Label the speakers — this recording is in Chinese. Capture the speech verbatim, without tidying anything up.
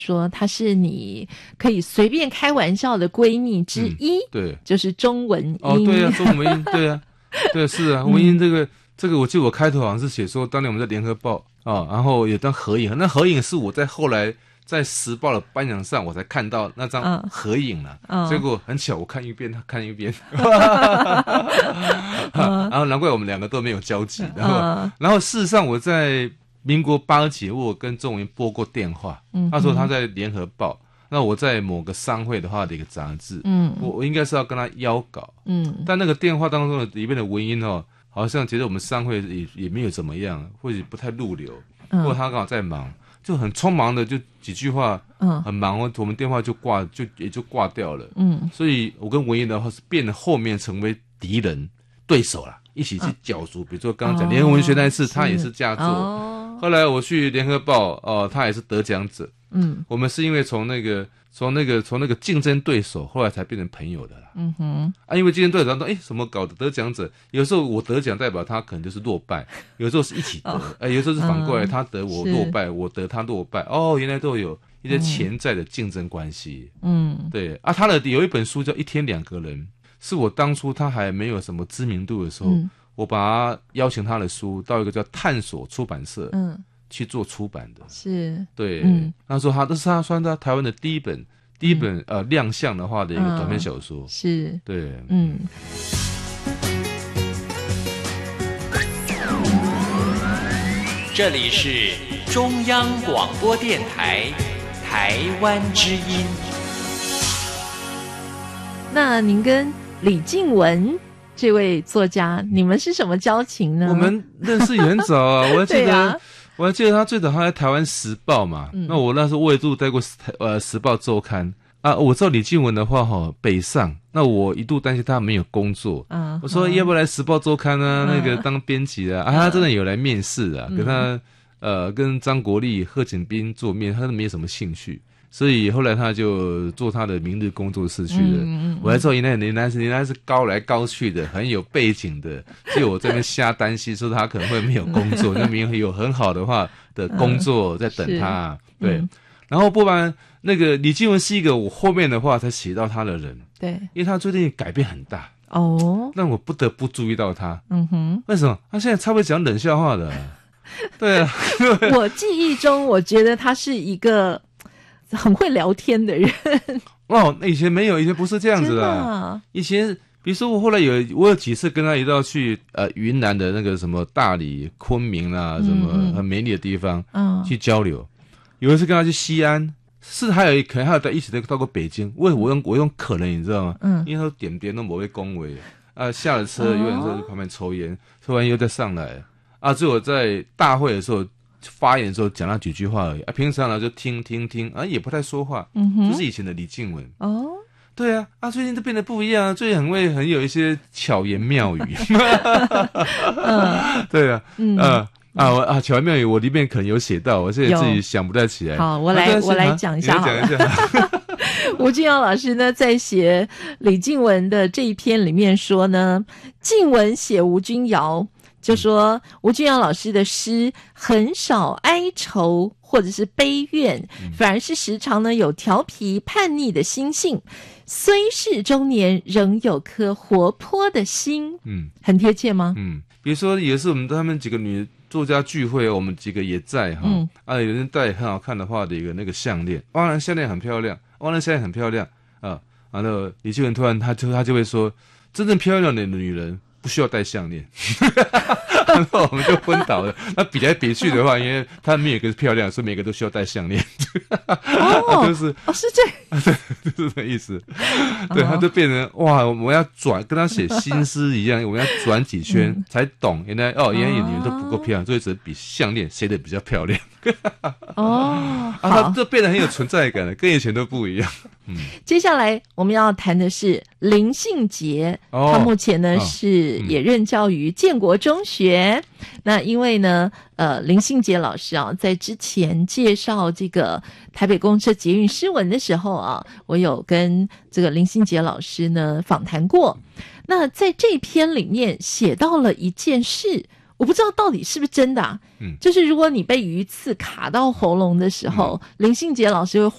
Speaker 1: 说她是你可以随便开玩笑的闺蜜之一，嗯、
Speaker 2: 对，
Speaker 1: 就是钟文英。
Speaker 2: 哦，对啊，钟文英，对啊，对啊，是啊，文英这个、嗯、这个，我记得我开头好像是写说，当年我们在联合报啊，然后有张合影，那合影是我在后来在时报的颁奖上我才看到那张合影了、啊，嗯、结果很巧，我看一遍，他看一遍，然后难怪我们两个都没有交集，然后、嗯、然后事实上我在民国八十几，我跟钟文英拨过电话，嗯，他说他在联合报，那我在某个商会的话的一个杂志，嗯，我我应该是要跟他邀稿，嗯，但那个电话当中的里面的文音哦，好像觉得我们商会也也没有怎么样，或者不太入流，嗯、或者他刚好在忙，就很匆忙的就几句话，嗯，很忙，我们电话就挂，就也就挂掉了，嗯，所以我跟文音的话是变得后面成为敌人对手啦，一起去角逐，嗯、比如说刚刚讲联合文学那一次，他也是佳作。哦后来我去联合报，哦、呃，他也是得奖者。嗯，我们是因为从那个从那个从那个竞争对手，后来才变成朋友的啦。嗯哼，啊，因为竞争对手说，哎，什么搞的得奖者？有时候我得奖代表他可能就是落败，有时候是一起得，哎、哦呃，有时候是反过来，嗯、他得我落败，我得他落败。哦，原来都有一些潜在的竞争关系。嗯，对啊，他的有一本书叫《一天两个人》，是我当初他还没有什么知名度的时候。嗯我把他邀请他的书到一个叫探索出版社，嗯，去做出版的，
Speaker 1: 是，
Speaker 2: 对，嗯，他说他这是他算他台湾的第一本，第一本、嗯、呃亮相的话的一个短篇小说，
Speaker 1: 嗯、是，
Speaker 2: 对，
Speaker 1: 嗯。
Speaker 3: 这里是中央广播电台台湾之音。
Speaker 1: 那您跟李静文这位作家，你们是什么交情呢？
Speaker 2: 我们认识也很早啊，我还记得，啊、我还记得他最早他在台湾时报嘛，嗯、那我那时候我也度待过呃时报周刊啊。我知道李静文的话哈，北上，那我一度担心他没有工作，嗯、我说要不要来时报周刊啊？嗯、那个当编辑啊？啊，他真的有来面试啊，嗯、跟他呃跟张国立、贺锦斌做面，他都没有什么兴趣。所以后来他就做他的明日工作室去了。嗯嗯嗯、我还知道原来原来是原来是高来高去的，很有背景的。所以我这边瞎担心说他可能会没有工作，那边有很好的话的工作在等他。嗯、对，嗯、然后不然那个李静文是一个我后面的话才写到他的人。
Speaker 1: 对，
Speaker 2: 因为他最近改变很大。
Speaker 1: 哦，
Speaker 2: 让我不得不注意到他。
Speaker 1: 嗯哼，
Speaker 2: 为什么？他现在超会讲冷笑话的。对啊，
Speaker 1: 我记忆中我觉得他是一个很会聊天的人。
Speaker 2: 哦，以前没有，以前不是这样子的。啊、以前比如说我后来有我有几次跟他一道去呃云南的那个什么大理、昆明啊，什么很美丽的地方，嗯，去交流。有一次跟他去西安，是还有一可能还有在一起到过北京。为我用我用可能你知道吗？嗯，因为他点点都某位恭维啊，下了车有人在旁边抽烟，抽完烟又再上来啊。最后在大会的时候。发言的时候讲那几句话而已啊，平常呢就听听听啊，也不太说话。嗯哼，就是以前的李静文哦，对啊，啊最近都变得不一样，最近很会很有一些巧言妙语。嗯，对啊，嗯啊啊我啊巧言妙语，我里面可能有写到，我现在自己想不太起来。
Speaker 1: 好，我来、啊、我来讲一下好了。讲一下。吴俊尧老师呢，在写李静文的这一篇里面说呢，静文写吴君尧。就说吴君尧老师的诗很少哀愁或者是悲怨，反而是时常呢有调皮叛逆的心性，虽是中年仍有颗活泼的心。嗯，很贴切吗？嗯，
Speaker 2: 比如说也是我们他们几个女作家聚会，我们几个也在哈。嗯、啊，有人戴很好看的话的一个那个项链，汪然项链很漂亮，汪然项链很漂亮啊。完了，李静文突然他就他就会说，真正漂亮的女人不需要戴项链。然后我们就昏倒了。那比来比去的话，因为他每个是漂亮，所以每个都需要戴项链。
Speaker 1: 哦，
Speaker 2: 就是
Speaker 1: 哦，是这
Speaker 2: 样，对，就是这意思。对，他就变成哇，我们要转，跟他写新诗一样，我们要转几圈、嗯、才懂。原来哦，原来女人都不够漂亮，所以只比项链谁的比较漂亮。
Speaker 1: 哦，
Speaker 2: 啊，他就变得很有存在感了，跟以前都不一样。嗯，
Speaker 1: 接下来我们要谈的是林信杰，哦、他目前呢、哦、是也任教于建国中学。嗯、那因为呢，呃，林信杰老师啊，在之前介绍这个台北公车捷运诗文的时候啊，我有跟这个林信杰老师呢访谈过。那在这篇里面写到了一件事。 我不知道到底是不是真的啊。嗯，就是如果你被鱼刺卡到喉咙的时候，嗯、林信杰老师会